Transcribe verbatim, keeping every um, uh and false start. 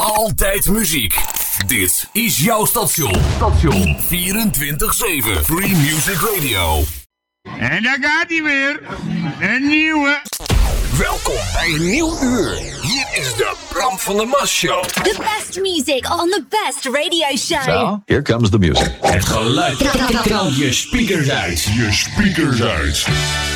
Altijd muziek. Dit is jouw station. Station vierentwintig zeven. Free Music Radio. En daar gaat hij weer. Een nieuwe. Welkom bij een nieuw uur. Hier is de Bram van der Mas Show. The best music on the best radio show. So, here comes the music. Het geluid. Knal je speakers uit. Je speakers uit.